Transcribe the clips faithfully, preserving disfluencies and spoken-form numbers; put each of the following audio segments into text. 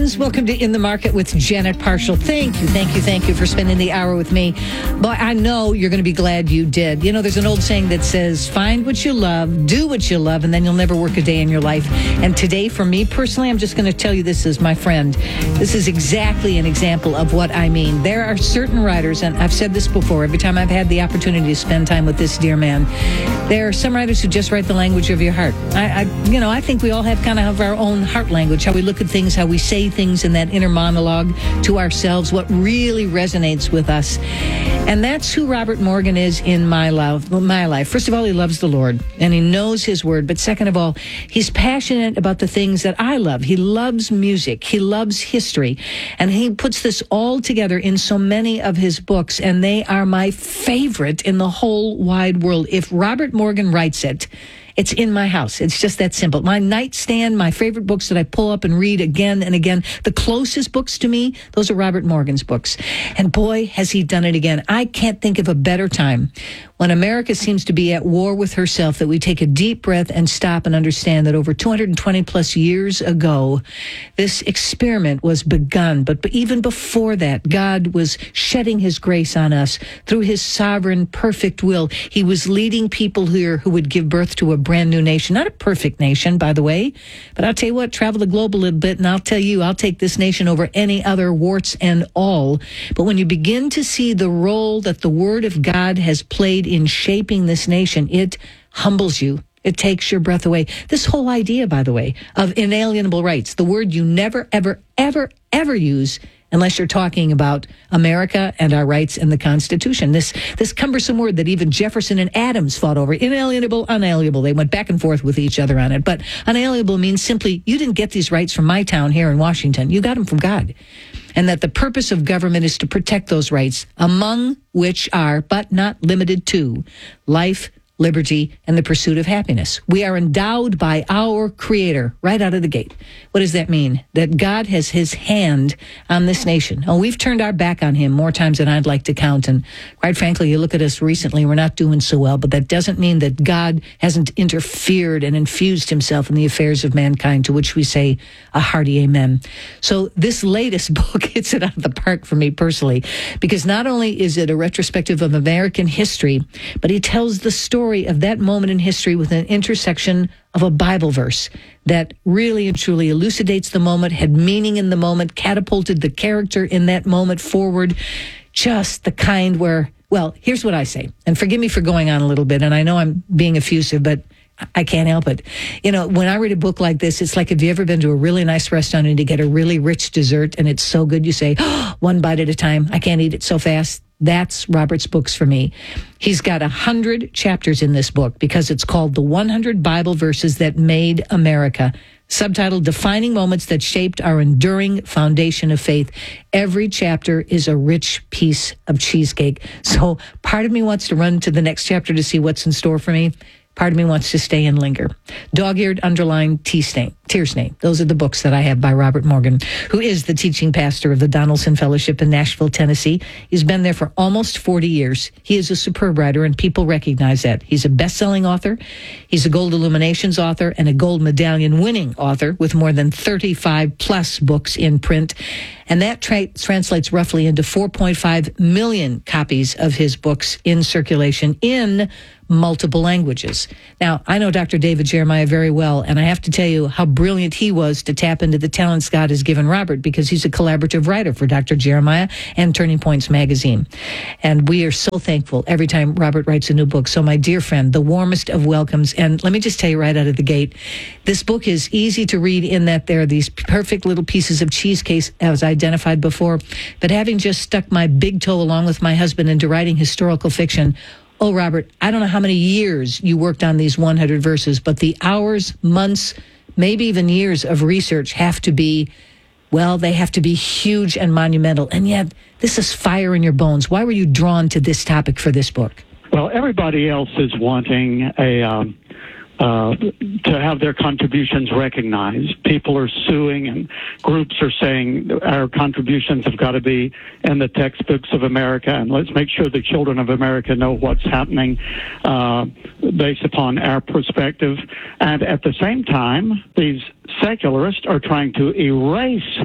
friends. Welcome to In the Market with Janet Parshall. Thank you, thank you, thank you for spending the hour with me. But I know you're going to be glad you did. You know, there's an old saying that says, find what you love, do what you love, and then you'll never work a day in your life. And today, for me personally, I'm just going to tell you this as my friend. This is exactly an example of what I mean. There are certain writers, and I've said this before, every time I've had the opportunity to spend time with this dear man, there are some writers who just write the language of your heart. I, I you know, I think we all have kind of our own heart language, how we look at things, how we say things in that inner monologue to ourselves, what really resonates with us. And that's who Robert Morgan is in my life. My life. First of all, he loves the Lord, and he knows his word. But second of all, he's passionate about the things that I love. He loves music. He loves history. And he puts this all together in so many of his books, and they are my favorite in the whole wide world. If Robert Morgan writes it, it's in my house. It's just that simple. My nightstand, my favorite books that I pull up and read again and again. The closest books to me, those are Robert Morgan's books. And boy, has he done it again. I can't think of a better time when America seems to be at war with herself that we take a deep breath and stop and understand that over two hundred twenty plus years ago, this experiment was begun. But, but even before that, God was shedding his grace on us through his sovereign, perfect will. He was leading people here who would give birth to a brand new nation. Not a perfect nation, by the way, but I'll tell you what, travel the globe a little bit, and I'll tell you, I'll take this nation over any other, warts and all. But when you begin to see the role that the Word of God has played in shaping this nation, it humbles you. It takes your breath away. This whole idea, by the way, of inalienable rights, the word you never, ever, ever, ever use unless you're talking about America and our rights and the Constitution. This this cumbersome word that even Jefferson and Adams fought over. Inalienable, unalienable. They went back and forth with each other on it. But unalienable means simply, you didn't get these rights from my town here in Washington. You got them from God. And that the purpose of government is to protect those rights, among which are, but not limited to, life, liberty, and the pursuit of happiness. We are endowed by our Creator right out of the gate. What does that mean? That God has his hand on this nation. Oh, we've turned our back on him more times than I'd like to count. And quite frankly, you look at us recently, we're not doing so well, but that doesn't mean that God hasn't interfered and infused himself in the affairs of mankind, to which we say a hearty amen. So this latest book hits it out of the park for me personally, because not only is it a retrospective of American history, but he tells the story of that moment in history with an intersection of a Bible verse that really and truly elucidates the moment, had meaning in the moment, catapulted the character in that moment forward. Just the kind where, well, here's what I say, and forgive me for going on a little bit, and I know I'm being effusive, but I can't help it. You know, when I read a book like this, it's like, have you ever been to a really nice restaurant and you get a really rich dessert and it's so good you say, oh, one bite at a time, I can't eat it so fast. That's Robert's books for me. He's got a hundred chapters in this book because it's called The one hundred Bible Verses That Made America. Subtitled Defining Moments That Shaped Our Enduring Foundation of Faith. Every chapter is a rich piece of cheesecake. So part of me wants to run to the next chapter to see what's in store for me. Part of me wants to stay and linger. Dog-eared, underlined, tea stain, tear stain. Those are the books that I have by Robert Morgan, who is the teaching pastor of the Donaldson Fellowship in Nashville, Tennessee. He's been there for almost forty years. He is a superb writer, and people recognize that. He's a best-selling author. He's a Gold Illuminations author and a Gold Medallion-winning author with more than thirty-five plus books in print. And that tra- translates roughly into four point five million copies of his books in circulation in multiple languages. Now, I know Doctor David Jeremiah very well, and I have to tell you how brilliant he was to tap into the talents God has given Robert, because he's a collaborative writer for Doctor Jeremiah and Turning Points magazine. And we are so thankful every time Robert writes a new book. So my dear friend, the warmest of welcomes. And let me just tell you right out of the gate, this book is easy to read in that there are these perfect little pieces of cheesecake, as identified before. But having just stuck my big toe along with my husband into writing historical fiction, oh, Robert, I don't know how many years you worked on these one hundred verses, but the hours, months, maybe even years of research have to be, well, they have to be huge and monumental. And yet, this is fire in your bones. Why were you drawn to this topic for this book? Well, everybody else is wanting a um, uh, to have their contributions recognized. People are suing, and groups are saying our contributions have got to be in the textbooks of America, and let's make sure the children of America know what's happening uh, based upon our perspective. And at the same time, these secularists are trying to erase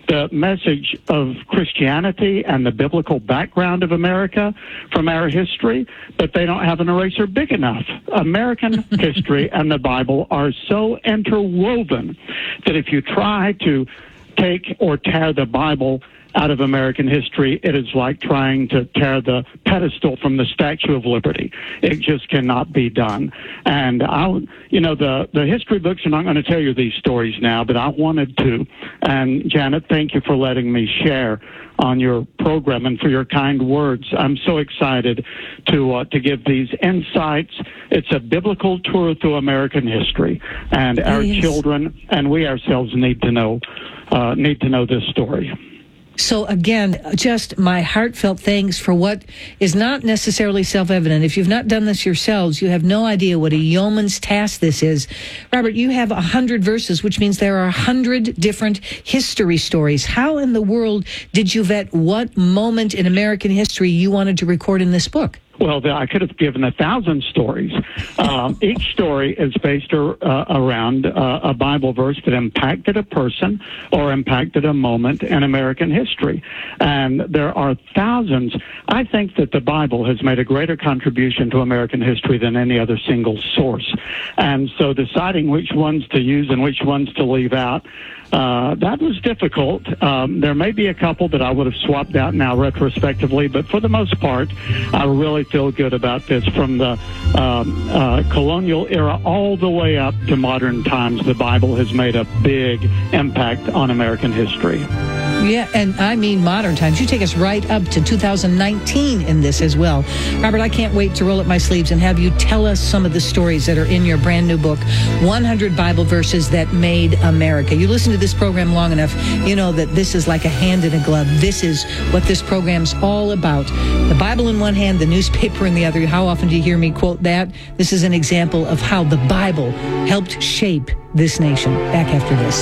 the message of Christianity and the biblical background of America from our history, but they don't have an eraser big enough. American history and the Bible are so interwoven that if you try to take or tear the Bible out of American history, it is like trying to tear the pedestal from the Statue of Liberty. It just cannot be done. And I, you know, the, the history books are not going to tell you these stories now, but I wanted to. And Janet, thank you for letting me share on your program and for your kind words. I'm so excited to uh, to give these insights. It's a biblical tour through American history, and our yes. children and we ourselves need to know uh, need to know this story. So again, just my heartfelt thanks for what is not necessarily self-evident. If you've not done this yourselves, you have no idea what a yeoman's task this is. Robert, you have a hundred verses, which means there are a hundred different history stories. How in the world did you vet what moment in American history you wanted to record in this book? Well, I could have given a thousand stories. Um, each story is based uh, around uh, a Bible verse that impacted a person or impacted a moment in American history. And there are thousands. I think that the Bible has made a greater contribution to American history than any other single source. And so deciding which ones to use and which ones to leave out, Uh, that was difficult. Um, there may be a couple that I would have swapped out now retrospectively, but for the most part, I really feel good about this. From the um, uh, colonial era all the way up to modern times, the Bible has made a big impact on American history. Yeah, and I mean modern times. You take us right up to two thousand nineteen in this as well. Robert, I can't wait to roll up my sleeves and have you tell us some of the stories that are in your brand new book, one hundred Bible Verses That Made America. You listen to this program long enough, you know that this is like a hand in a glove. This is what this program's all about. The Bible in one hand, the newspaper in the other. How often do you hear me quote that? This is an example of how the Bible helped shape this nation. Back after this.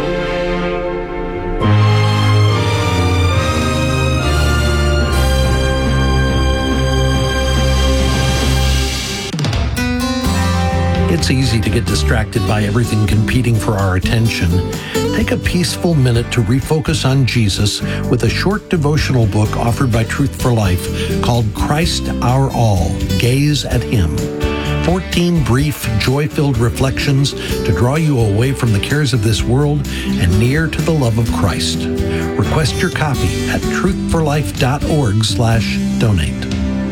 It's easy to get distracted by everything competing for our attention. Take a peaceful minute to refocus on Jesus with a short devotional book offered by Truth for Life called Christ Our All, Gaze at Him. fourteen brief, joy-filled reflections to draw you away from the cares of this world and near to the love of Christ. Request your copy at truthforlife.org slash donate.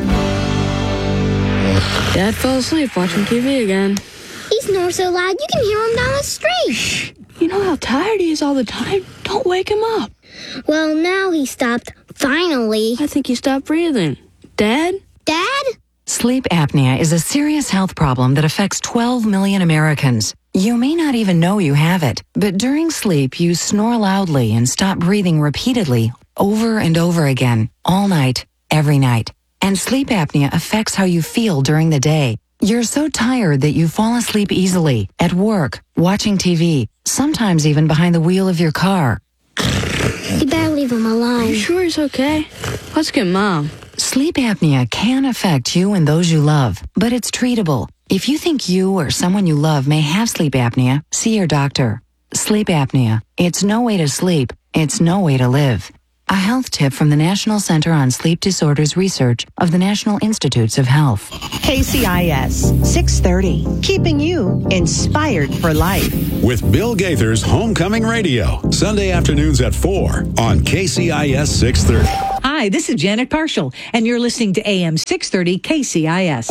Dad fell asleep watching T V again. He snores so loud you can hear him down the street. Shh. You know how tired he is all the time? Don't wake him up. Well, now he stopped. Finally. I think he stopped breathing. Dad? Dad? Sleep apnea is a serious health problem that affects twelve million Americans. You may not even know you have it, but during sleep you snore loudly and stop breathing repeatedly over and over again, all night, every night. And sleep apnea affects how you feel during the day. You're so tired that you fall asleep easily, at work, watching T V, sometimes even behind the wheel of your car. You better leave him alone. Are you sure he's okay? Let's get Mom. Sleep apnea can affect you and those you love, but it's treatable. If you think you or someone you love may have sleep apnea, see your doctor. Sleep apnea. It's no way to sleep. It's no way to live. A health tip from the National Center on Sleep Disorders Research of the National Institutes of Health. K C I S six thirty, keeping you inspired for life. With Bill Gaither's Homecoming Radio, Sunday afternoons at four on K C I S six thirty. Hi, this is Janet Parshall, and you're listening to A M six thirty K C I S.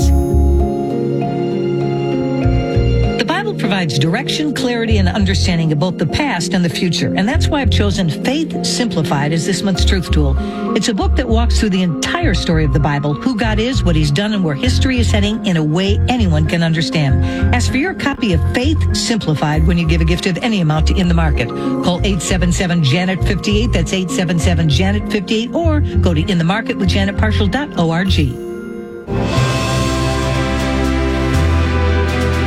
The Bible provides direction, clarity, and understanding of both the past and the future. And that's why I've chosen Faith Simplified as this month's truth tool. It's a book that walks through the entire story of the Bible, who God is, what He's done, and where history is heading in a way anyone can understand. Ask for your copy of Faith Simplified when you give a gift of any amount to In the Market. Call eight seven seven, Janet fifty-eight. That's eight seven seven, Janet fifty-eight. Or go to in the market with janet parshall dot org. This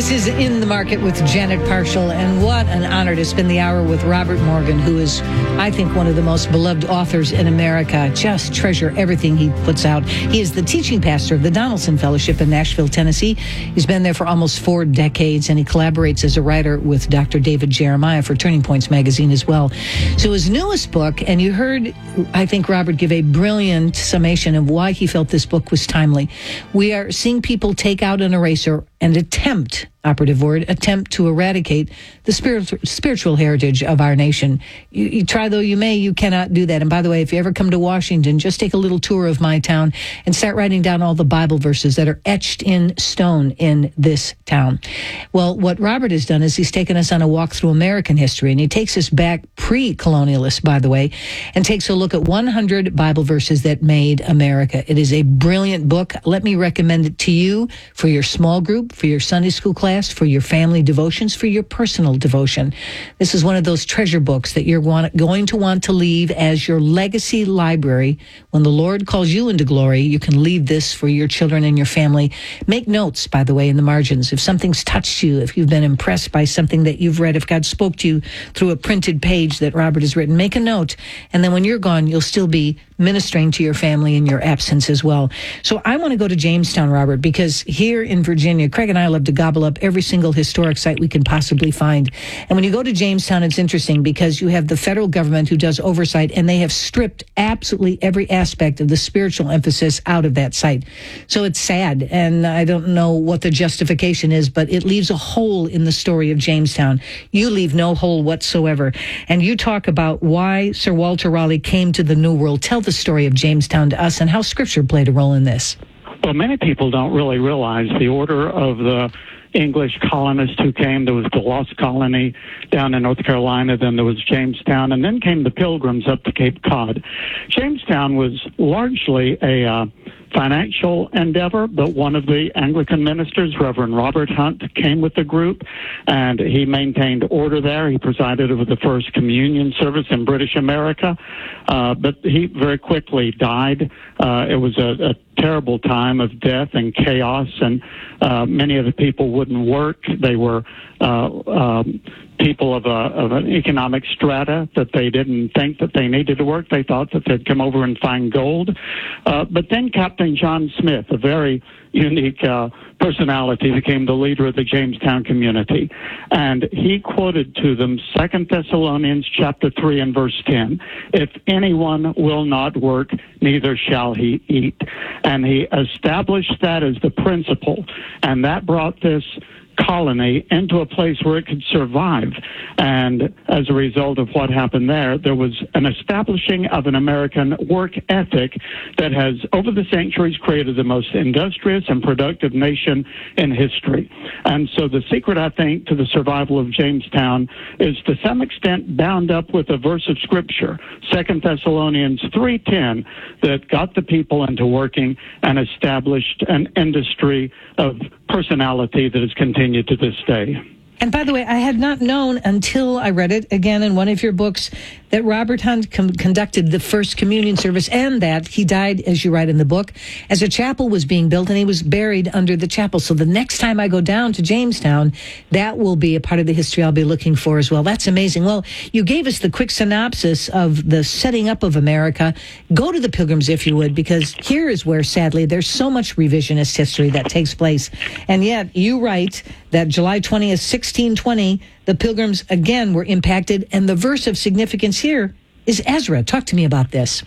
This is In the Market with Janet Parshall, and what an honor to spend the hour with Robert Morgan, who is, I think, one of the most beloved authors in America. Just treasure everything he puts out. He is the teaching pastor of the Donaldson Fellowship in Nashville, Tennessee. He's been there for almost four decades, and he collaborates as a writer with Doctor David Jeremiah for Turning Points magazine as well. So his newest book, and you heard, I think, Robert give a brilliant summation of why he felt this book was timely. We are seeing people take out an eraser and attempt, operative word, attempt to eradicate the spiritual spiritual heritage of our nation. You, you try though you may, you cannot do that. And by the way, if you ever come to Washington, just take a little tour of my town and start writing down all the Bible verses that are etched in stone in this town. Well, what Robert has done is he's taken us on a walk through American history, and he takes us back pre-colonialist, by the way, and takes a look at one hundred Bible verses that made America. It is a brilliant book. Let me recommend it to you for your small group, for your Sunday school class, for your family devotions, for your personal devotion. This is one of those treasure books that you're want, going to want to leave as your legacy library. When the Lord calls you into glory, you can leave this for your children and your family. Make notes, by the way, in the margins. If something's touched you, if you've been impressed by something that you've read, if God spoke to you through a printed page that Robert has written, make a note. And then when you're gone, you'll still be ministering to your family in your absence as well. So I want to go to Jamestown, Robert, because here in Virginia, Craig and I love to gobble up every single historic site we can possibly find. And when you go to Jamestown, it's interesting because you have the federal government who does oversight, and they have stripped absolutely every aspect of the spiritual emphasis out of that site. So it's sad, and I don't know what the justification is, but it leaves a hole in the story of Jamestown. You leave no hole whatsoever. And you talk about why Sir Walter Raleigh came to the New World. Tell the story of Jamestown to us and how Scripture played a role in this. Well, many people don't really realize the order of the English colonists who came. There was the Lost Colony down in North Carolina, then there was Jamestown, and then came the Pilgrims up to Cape Cod. Jamestown was largely a uh, financial endeavor, but one of the Anglican ministers, Reverend Robert Hunt, came with the group, and he maintained order there. He presided over the first communion service in British America, uh, but he very quickly died. Uh, it was a, a terrible time of death and chaos, and uh, many of the people wouldn't work. They were uh, um, people of, a, of an economic strata that they didn't think that they needed to work. They thought that they'd come over and find gold. Uh, but then Captain John Smith, a very unique uh, personality, became the leader of the Jamestown community. And he quoted to them Second Thessalonians chapter three and verse ten, "If anyone will not work, neither shall he eat." And he established that as the principle. And that brought this colony into a place where it could survive. And as a result of what happened there, there was an establishing of an American work ethic that has, over the centuries, created the most industrious and productive nation in history. And so the secret, I think, to the survival of Jamestown is to some extent bound up with a verse of Scripture, Second Thessalonians three ten, that got the people into working and established an industry of personality that has continued to this day. And by the way, I had not known until I read it again in one of your books that Robert Hunt com- conducted the first communion service, and that he died, as you write in the book, as a chapel was being built, and he was buried under the chapel. So the next time I go down to Jamestown, that will be a part of the history I'll be looking for as well. That's amazing. Well, you gave us the quick synopsis of the setting up of America. Go to the Pilgrims, if you would, because here is where, sadly, there's so much revisionist history that takes place. And yet, you write that July twentieth, sixteen twenty, the Pilgrims again were impacted, and the verse of significance here is Ezra. Talk to me about this.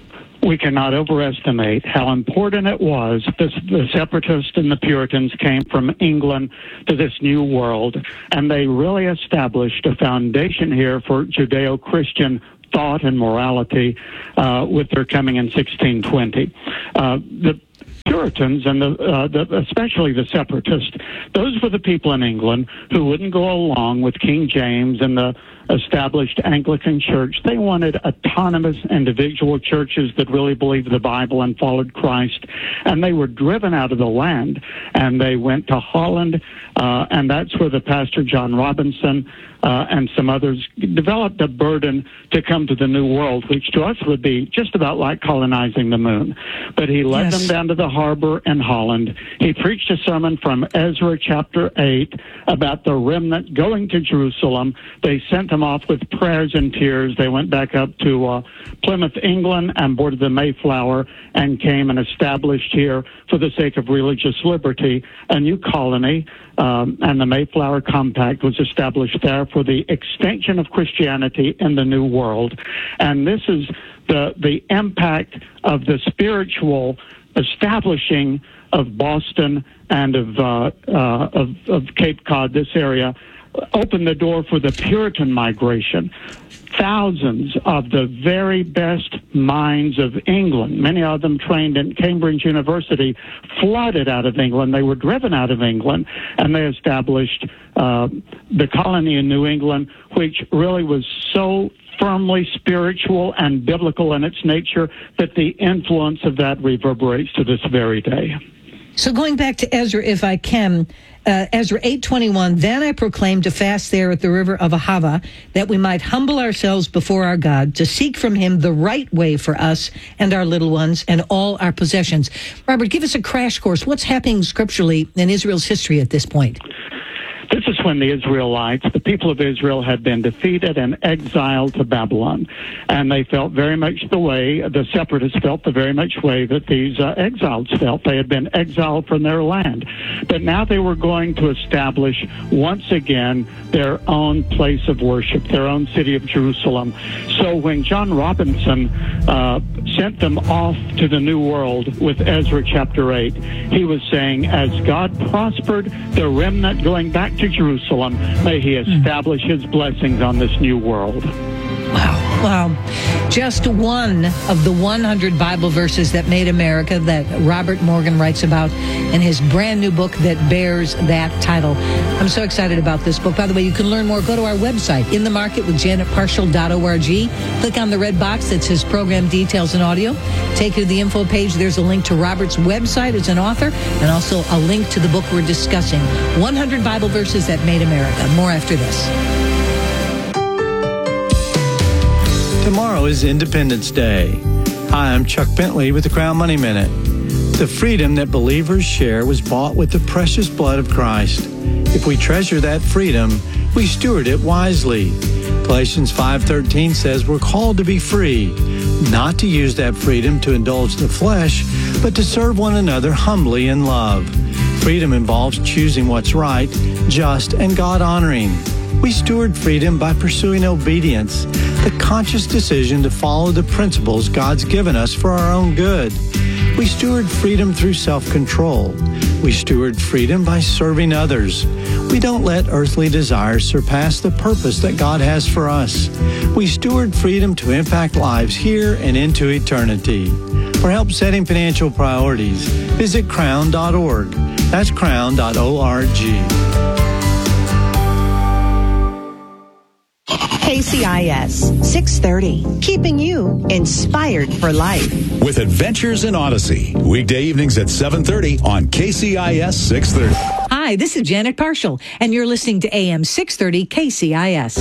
We cannot overestimate how important it was that the Separatists and the Puritans came from England to this new world, and they really established a foundation here for Judeo-Christian thought and morality uh, with their coming in sixteen twenty. Uh, the Puritans and the, uh, the especially the Separatists, those were the people in England who wouldn't go along with King James and the established Anglican Church. They wanted autonomous individual churches that really believed the Bible and followed Christ, and they were driven out of the land, and they went to Holland, uh, and that's where the pastor John Robinson uh, and some others developed a burden to come to the New World, which to us would be just about like colonizing the moon. But he led Yes. them down to the harbor in Holland. He preached a sermon from Ezra chapter eight about the remnant going to Jerusalem. They sent them off with prayers and tears. They went back up to uh, Plymouth, England, and boarded the Mayflower and came and established here, for the sake of religious liberty, a new colony. Um, and the Mayflower Compact was established there for the extension of Christianity in the New World. And this is the the impact of the spiritual establishing of Boston and of, uh, uh, of, of Cape Cod, this area, opened the door for the Puritan migration. Thousands of the very best minds of England, many of them trained in Cambridge University, flooded out of England. They were driven out of England, and they established uh, the colony in New England, which really was so firmly spiritual and biblical in its nature that the influence of that reverberates to this very day. So going back to Ezra, if I can, uh, Ezra eight twenty-one, then I proclaimed to fast there at the river of Ahava, that we might humble ourselves before our God, to seek from him the right way for us and our little ones and all our possessions. Robert, give us a crash course. What's happening scripturally in Israel's history at this point? This is when the Israelites, the people of Israel, had been defeated and exiled to Babylon. And they felt very much the way, the separatists felt the very much way that these uh, exiles felt. They had been exiled from their land. But now they were going to establish once again their own place of worship, their own city of Jerusalem. So when John Robinson uh, sent them off to the New World with Ezra chapter eight, he was saying, as God prospered the remnant going back to Jerusalem, may he establish his blessings on this new world. Wow. Wow. Just one of the one hundred Bible verses that made America that Robert Morgan writes about in his brand new book that bears that title. I'm so excited about this book. By the way, you can learn more. Go to our website, in the market with janet parshall dot org. Click on the red box that says program details and audio. Take you to the info page. There's a link to Robert's website as an author and also a link to the book we're discussing, one hundred Bible verses that made America. More after this. Tomorrow is Independence Day. Hi, I'm Chuck Bentley with the Crown Money Minute. The freedom that believers share was bought with the precious blood of Christ. If we treasure that freedom, we steward it wisely. Galatians five thirteen says we're called to be free, not to use that freedom to indulge the flesh, but to serve one another humbly in love. Freedom involves choosing what's right, just, and God-honoring. We steward freedom by pursuing obedience, the conscious decision to follow the principles God's given us for our own good. We steward freedom through self-control. We steward freedom by serving others. We don't let earthly desires surpass the purpose that God has for us. We steward freedom to impact lives here and into eternity. For help setting financial priorities, visit crown dot org. That's crown dot org. K C I S six thirty, keeping you inspired for life. With Adventures in Odyssey, weekday evenings at seven thirty on K C I S six thirty. Hi, this is Janet Parshall, and you're listening to A M six thirty K C I S.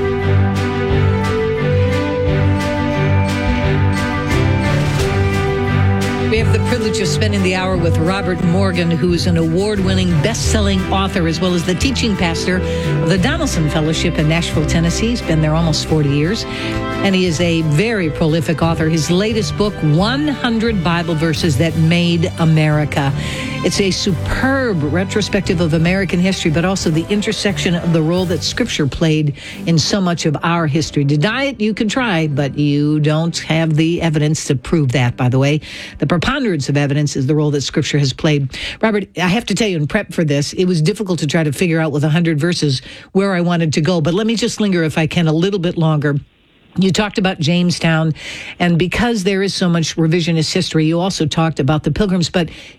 We have the privilege of spending the hour with Robert Morgan, who is an award-winning, best-selling author, as well as the teaching pastor of the Donaldson Fellowship in Nashville, Tennessee. He's been there almost forty years, and he is a very prolific author. His latest book, one hundred Bible Verses That Made America. It's a superb retrospective of American history, but also the intersection of the role that Scripture played in so much of our history. Deny it, you can try, but you don't have the evidence to prove that, by the way. The preponderance of evidence is the role that Scripture has played. Robert, I have to tell you, in prep for this, it was difficult to try to figure out with one hundred verses where I wanted to go, but let me just linger, if I can, a little bit longer. You talked about Jamestown, and because there is so much revisionist history, you also talked about the Pilgrims, but